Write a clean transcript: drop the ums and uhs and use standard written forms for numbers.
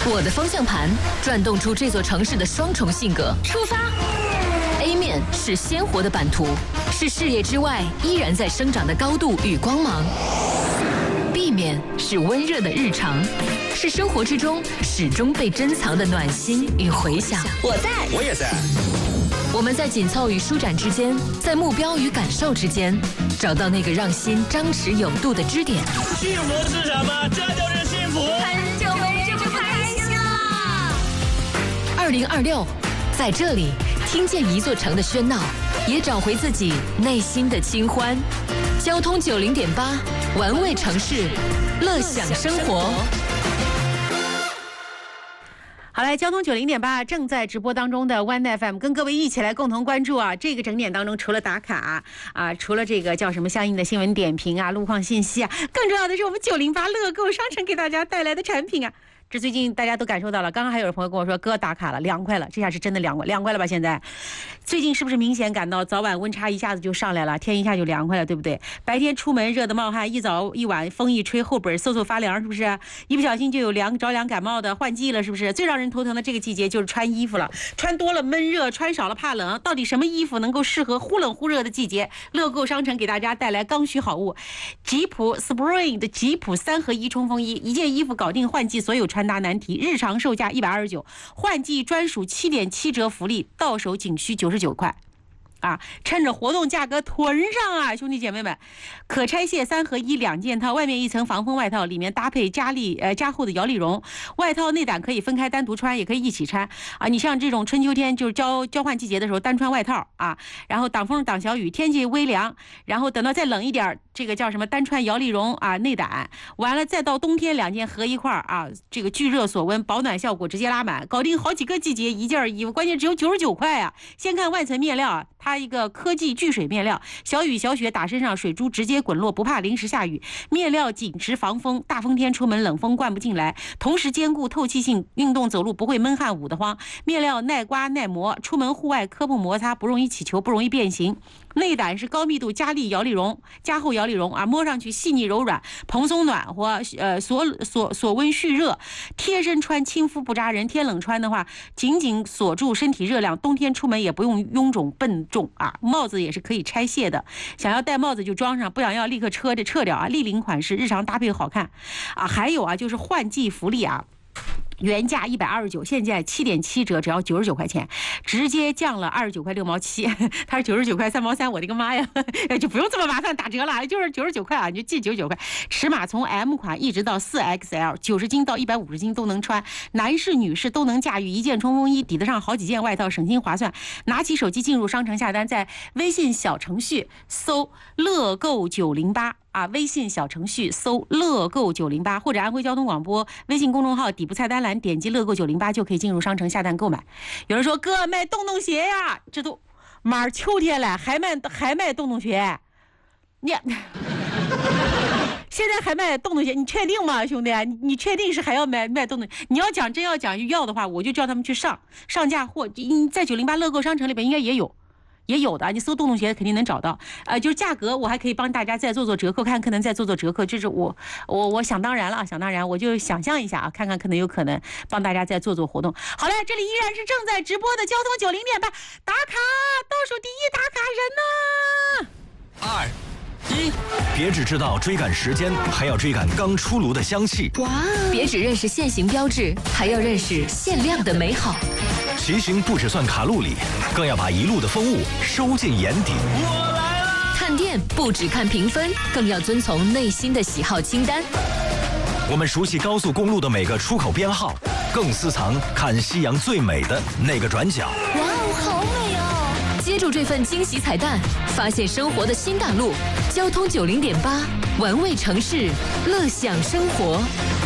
我的方向盘转动出这座城市的双重性格。出发 ！A 面是鲜活的版图，是视野之外依然在生长的高度与光芒。B 面是温热的日常，是生活之中始终被珍藏的暖心与回响。 我在， 我也在。 我们在紧凑与舒展之间，在目标与感受之间，找到那个让心张弛有度的支点。 幸福是什么？这就是幸福。 很久没这么开心了。 2026，在这里听见一座城的喧闹，也找回自己内心的清欢。交通90.8，玩味城市，乐享生活。 好来，交通90.8正在直播当中的 One FM， 跟各位一起来共同关注啊！这个整点当中，除了打卡啊，除了这个叫什么相应的新闻点评啊、路况信息啊，更重要的是我们908乐购商城给大家带来的产品啊。这最近大家都感受到了，刚刚还有朋友跟我说，哥打卡了，凉快了，这下是真的凉快了吧？现在，最近是不是明显感到早晚温差一下子就上来了，天一下就凉快了，对不对？白天出门热得冒汗，一早一晚风一吹，后背嗖发凉，是不是？一不小心就有着凉感冒的，换季了，是不是？最让人头疼的这个季节就是穿衣服了，穿多了闷热，穿少了怕冷，到底什么衣服能够适合忽冷忽热的季节？乐购商城给大家带来刚需好物，吉普 Spring 的吉普3合1冲锋衣，一件衣服搞定换季所有穿搭难题，日常售价129，换季专属7.7折福利，到手仅需99块。啊，趁着活动价格囤上啊，兄弟姐妹们！可拆卸3合12件套，外面一层防风外套，里面搭配加厚的摇粒绒外套，内胆可以分开单独穿，也可以一起穿啊。你像这种春秋天就是交换季节的时候，单穿外套啊，然后挡风挡小雨，天气微凉，然后等到再冷一点，这个叫什么单穿摇粒绒啊内胆，完了再到冬天2件合一块啊，这个聚热锁温，保暖效果直接拉满，搞定好几个季节一件衣服，关键只有99块啊！先看外层面料啊。它一个科技聚水面料，小雨小雪打身上，水珠直接滚落，不怕淋湿下雨。面料紧实防风，大风天出门冷风灌不进来，同时兼顾透气性，运动走路不会闷汗捂得慌。面料耐刮耐磨，出门户外磕碰摩擦不容易起球，不容易变形。内胆是高密度加厚摇粒绒啊，摸上去细腻柔软，蓬松暖和，锁温蓄热，贴身穿亲肤不扎人，天冷穿的话紧紧锁住身体热量，冬天出门也不用臃肿笨重啊。帽子也是可以拆卸的，想要戴帽子就装上，不想要立刻撤掉啊。立领款式，日常搭配好看啊。还有啊，就是换季福利啊。原价129，现在7.7折，只要99块钱，直接降了29块6毛7，它是99块3毛3，我的个妈呀，就不用这么麻烦打折了，就是99块啊，你就记99块。尺码从 M 款一直到4XL，90斤到150斤都能穿，男士女士都能驾驭，一件冲锋衣抵得上好几件外套，省心划算。拿起手机进入商城下单，在微信小程序搜乐购908。啊，微信小程序搜乐购908，或者安徽交通广播微信公众号底部菜单栏点击乐购908就可以进入商城下单购买。有人说哥卖洞洞鞋呀，这都马上秋天了，还卖洞洞鞋，你现在还卖洞洞鞋，你确定吗，兄弟？你确定是还要卖洞洞？你要讲真要讲要的话，我就叫他们去上架货，在908乐购商城里边应该也有的，你搜洞洞鞋肯定能找到。就是价格我还可以帮大家再做折扣，看可能再做折扣，这是我想当然了，我就想象一下啊，看看可能有可能帮大家再做活动。好嘞，这里依然是正在直播的交通90.8打卡，倒数第一打卡人呢。 2、1，别只知道追赶时间，还要追赶刚出炉的香气。 哇！别只认识限行标志，还要认识限量的美好。 骑行不只算卡路里，更要把一路的风物收进眼底。 我来了！看店不只看评分，更要遵从内心的喜好清单。 我们熟悉高速公路的每个出口编号，更私藏看夕阳最美的那个转角。 哇哦，好美哦！接住这份惊喜彩蛋，发现生活的新大陆。交通90.8，玩味城市，乐享生活。